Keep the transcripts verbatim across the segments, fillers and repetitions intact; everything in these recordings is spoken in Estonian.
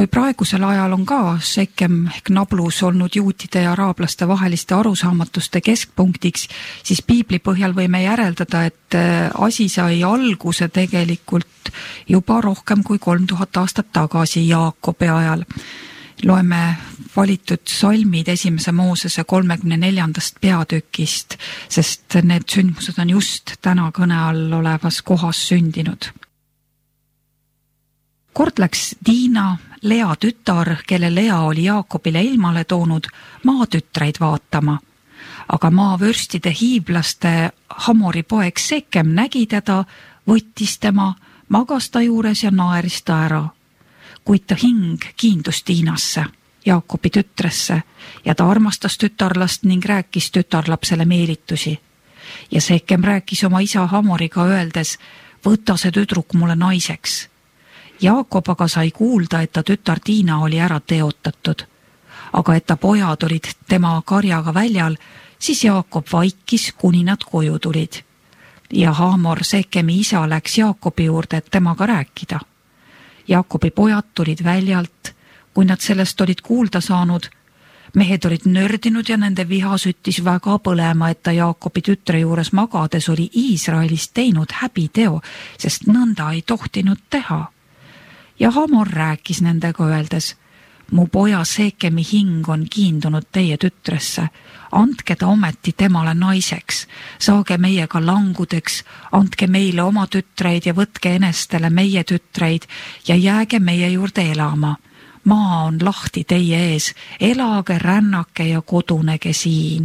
kui praegusel ajal on ka Sekem ehk Nablus olnud juutide ja araablaste vaheliste arusaamatuste keskpunktiks, siis piibli põhjal võime järeldada, et asi sai alguse tegelikult juba rohkem kui kolm tuhat aastat tagasi Jaakobi ajal. Loeme valitud salmid esimese Moosese kolmekümne neljandast peatükist, sest need sündmused on just täna kõne all olevas kohas sündinud. Kord läks Diina, Lea tütar, kelle Lea oli Jaakobile ilmale toonud, maatütreid vaatama. Aga maavürstide hiiblaste Hamori poeg Sekem nägi teda, võttis tema, magas ta juures ja naeris ta ära. Kuid ta hing kiindus Diinasse, Jaakobi tütresse, ja ta armastas tütarlast ning rääkis tütarlapsele meelitusi. Ja Sekem rääkis oma isa Hamoriga öeldes, võta see tüdruk mulle naiseks. Jaakob aga sai kuulda, et ta tütar Diina oli ära teotatud. Aga et ta pojad olid tema karjaga väljal, siis Jaakob vaikis, kuni nad koju tulid. Ja Hamor, Sekemi isa, läks Jaakobi juurde, et temaga rääkida. Jaakobi pojad tulid väljalt, kui nad sellest olid kuulda saanud. Mehed olid nördinud ja nende viha süttis väga põlema, et ta Jaakobi tütre juures magades oli Iisraelist teinud häbiteo, sest nõnda ei tohtinud teha. Ja Hamor rääkis nendega öeldes, mu poja Sekemi hing on kiindunud teie tütresse, andke ta ometi temale naiseks, saage meiega langudeks, andke meile oma tütreid ja võtke enestele meie tütreid ja jääge meie juurde elama. Maa on lahti teie ees, elage, rännake ja kodunege siin.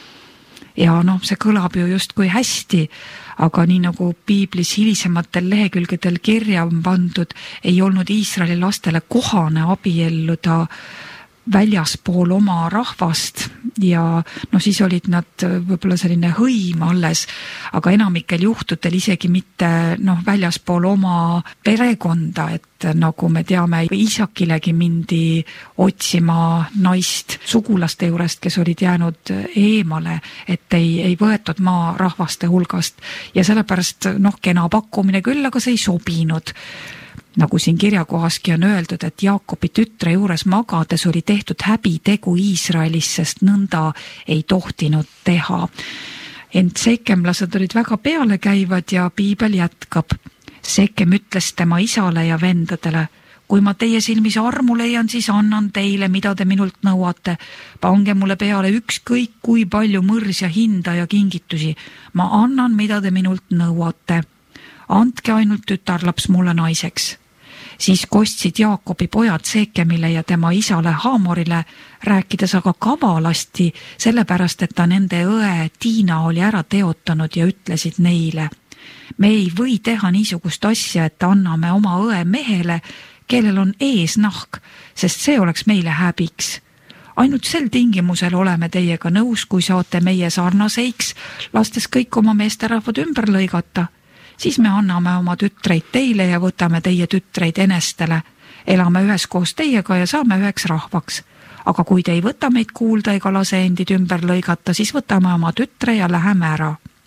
Ja noh, see kõlab ju just kui hästi, aga nii nagu piiblis hilisematel lehekülgedel kirja on pandud, ei olnud Iisraeli lastele kohane abielluda väljaspool oma rahvast ja no siis olid nad võib-olla selline hõim alles, aga enamikel juhtudel isegi mitte noh, väljaspool oma perekonda, et nagu me teame, Iisakilegi mindi otsima naist sugulaste juurest, kes olid jäänud eemale, et ei, ei võetud maa rahvaste hulgast ja sellepärast noh, kena pakkumine küll, aga see ei sobinud. Nagu siin kirjakohaski on öeldud, et Jaakobi tütre juures magades oli tehtud häbitegu Iisraelis, sest nõnda ei tohtinud teha. Ent sekemlased olid väga peale käivad ja piibel jätkab. Sekem ütles tema isale ja vendadele, kui ma teie silmis armu leian, siis annan teile, mida te minult nõuate. Pange mulle peale ükskõik kui palju mõrs ja hinda ja kingitusi. Ma annan, mida te minult nõuate. Andke ainult tütarlaps mulle naiseks. Siis kostsid Jaakobi pojad Sekemile ja tema isale Hamorile, rääkides aga kavalasti, sellepärast, et ta nende õe Diina oli ära teotanud ja ütlesid neile. Me ei või teha niisugust asja, et anname oma õe mehele, kellel on eesnahk, sest see oleks meile häbiks. Ainult sel tingimusel oleme teiega nõus, kui saate meie sarnaseiks, lastes kõik oma meesterahvad ümber lõigata. Siis me anname oma tütreid teile ja võtame teie tütreid enestele. Elame üheskoos teiega ja saame üheks rahvaks. Aga kui te ei võta meid kuulda ega lase endid ümber lõigata, siis võtame oma tütre ja läheme ära.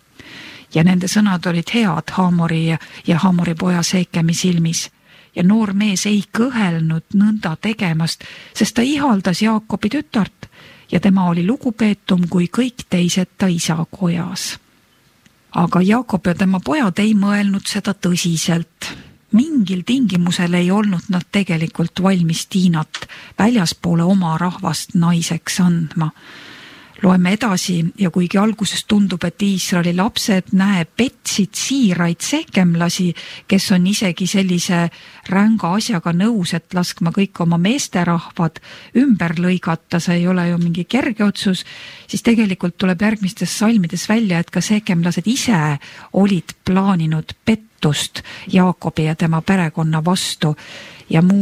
Ja nende sõnad olid head Hamori ja Hamori poja Sekemi silmis. Ja noor mees ei kõhelnud nõnda tegemast, sest ta ihaldas Jaakobi tütart ja tema oli lugupeetum kui kõik teised ta isa kojas. Aga Jaakob ja tema pojad ei mõelnud seda tõsiselt. Mingil tingimusel ei olnud nad tegelikult valmis Diinat väljaspoole oma rahvast naiseks andma. Loeme edasi ja kuigi alguses tundub, et Iisraeli lapsed näe petsid siiraid sekemlasi, kes on isegi sellise ränga asjaga nõus, et laskma kõik oma meesterahvad ümber lõigata, see ei ole ju mingi kerge otsus, siis tegelikult tuleb järgmistes salmides välja, et ka sekemlased ise olid plaaninud pettust Jaakobi ja tema perekonna vastu ja muu